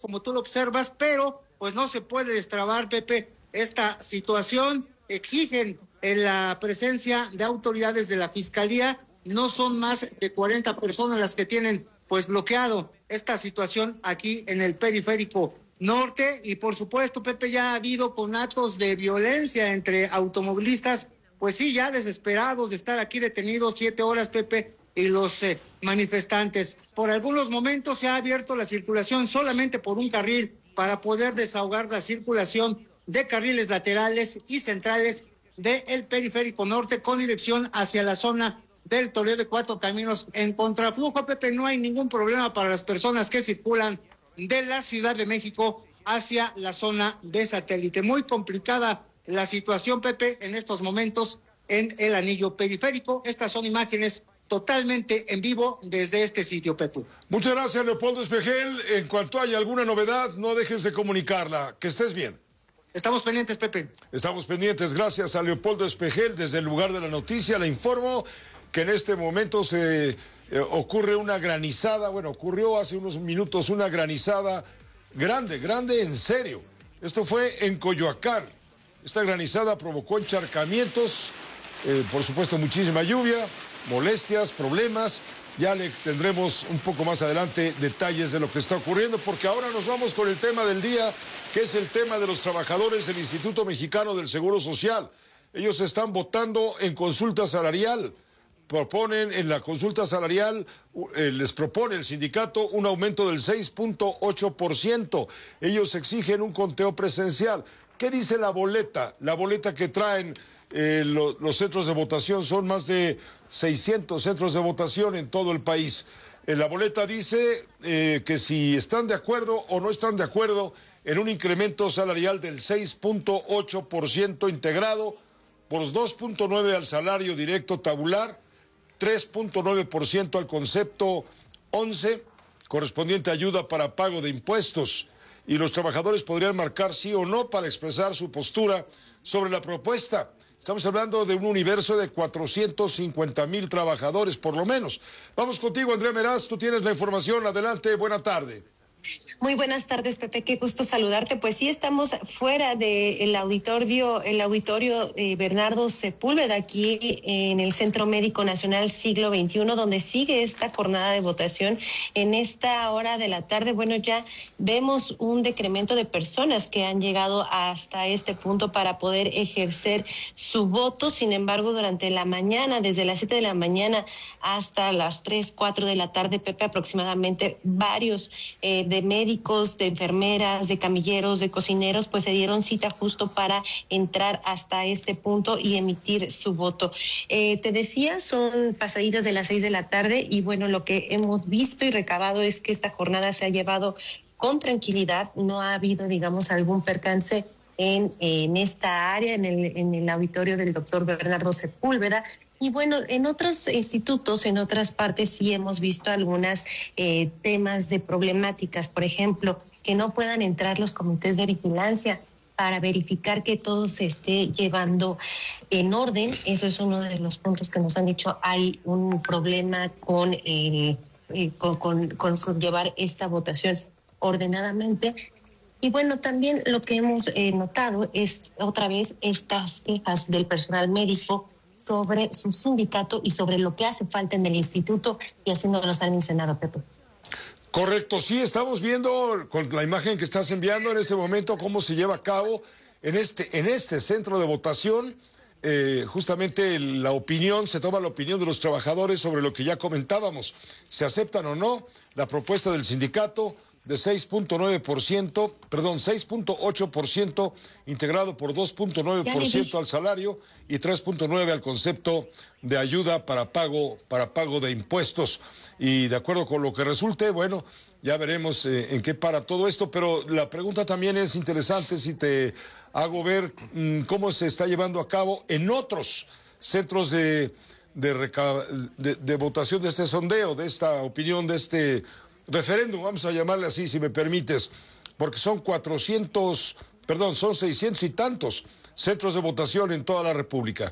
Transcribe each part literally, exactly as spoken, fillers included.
como tú lo observas, pero pues no se puede destrabar, Pepe, esta situación. Exigen en la presencia de autoridades de la Fiscalía. No son más de cuarenta personas las que tienen pues bloqueado esta situación aquí en el periférico norte, y por supuesto, Pepe, ya ha habido conatos de violencia entre automovilistas, pues sí, ya desesperados de estar aquí detenidos siete horas, Pepe, y los eh, manifestantes. Por algunos momentos se ha abierto la circulación solamente por un carril para poder desahogar la circulación de carriles laterales y centrales del periférico norte con dirección hacia la zona del Toreo de Cuatro Caminos. En contraflujo, Pepe, no hay ningún problema para las personas que circulan de la Ciudad de México hacia la zona de Satélite. Muy complicada la situación, Pepe, en estos momentos en el anillo periférico. Estas son imágenes totalmente en vivo desde este sitio, Pepe. Muchas gracias, Leopoldo Espejel. En cuanto haya alguna novedad, no dejes de comunicarla. Que estés bien. Estamos pendientes, Pepe. Estamos pendientes. Gracias a Leopoldo Espejel. Desde el lugar de la noticia le informo que en este momento se eh, ocurre una granizada. Bueno, ocurrió hace unos minutos una granizada grande, grande en serio. Esto fue en Coyoacán. Esta granizada provocó encharcamientos, eh, por supuesto muchísima lluvia, molestias, problemas. Ya le tendremos un poco más adelante detalles de lo que está ocurriendo, porque ahora nos vamos con el tema del día, que es el tema de los trabajadores del Instituto Mexicano del Seguro Social. Ellos están votando en consulta salarial. Proponen en la consulta salarial, eh, les propone el sindicato un aumento del seis punto ocho por ciento. Ellos exigen un conteo presencial. ¿Qué dice la boleta? La boleta que traen eh, lo, los centros de votación, son más de seiscientos centros de votación en todo el país. En la boleta dice eh, que si están de acuerdo o no están de acuerdo en un incremento salarial del seis punto ocho por ciento integrado por dos punto nueve por ciento al salario directo tabular, tres punto nueve por ciento al concepto once, correspondiente a ayuda para pago de impuestos, y los trabajadores podrían marcar sí o no para expresar su postura sobre la propuesta. Estamos hablando de un universo de cuatrocientos cincuenta mil trabajadores, por lo menos. Vamos contigo, Andrea Meraz, tú tienes la información. Adelante, buena tarde. Muy buenas tardes, Pepe, qué gusto saludarte. Pues sí, estamos fuera del auditorio, el auditorio eh, Bernardo Sepúlveda, aquí en el Centro Médico Nacional Siglo veintiuno, donde sigue esta jornada de votación. En esta hora de la tarde, bueno, ya vemos un decremento de personas que han llegado hasta este punto para poder ejercer su voto. Sin embargo, durante la mañana, desde las siete de la mañana hasta las tres, cuatro de la tarde, Pepe, aproximadamente varios eh, de médicos, de enfermeras, de camilleros, de cocineros, pues se dieron cita justo para entrar hasta este punto y emitir su voto. Eh, te decía, son pasaditas de las seis de la tarde y bueno, lo que hemos visto y recabado es que esta jornada se ha llevado con tranquilidad, no ha habido, digamos, algún percance en, en esta área, en el, en el auditorio del doctor Bernardo Sepúlveda. Y bueno, en otros institutos, en otras partes, sí hemos visto algunos eh, temas de problemáticas, por ejemplo, que no puedan entrar los comités de vigilancia para verificar que todo se esté llevando en orden. Eso es uno de los puntos que nos han dicho. Hay un problema con, eh, eh, con, con, con llevar esta votación ordenadamente. Y bueno, también lo que hemos eh, notado es otra vez estas quejas del personal médico sobre su sindicato y sobre lo que hace falta en el instituto, y así nos los han mencionado, Pepe. Correcto, sí, estamos viendo con la imagen que estás enviando en este momento cómo se lleva a cabo en este, en este centro de votación. Eh, justamente la opinión, se toma la opinión de los trabajadores sobre lo que ya comentábamos. ¿Se aceptan o no la propuesta del sindicato de seis punto nueve por ciento, perdón, seis punto ocho por ciento integrado por dos punto nueve por ciento al salario y tres punto nueve por ciento al concepto de ayuda para pago, para pago de impuestos? Y de acuerdo con lo que resulte, bueno, ya veremos eh, en qué para todo esto, pero la pregunta también es interesante si te hago ver mmm, cómo se está llevando a cabo en otros centros de, de, reca- de, de votación de este sondeo, de esta opinión, de este referéndum, vamos a llamarle así, si me permites, porque son cuatrocientos, perdón, son seiscientos y tantos centros de votación en toda la República.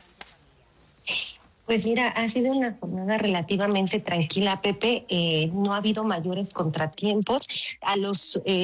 Pues mira, ha sido una jornada relativamente tranquila, Pepe. Eh, no ha habido mayores contratiempos. A los eh,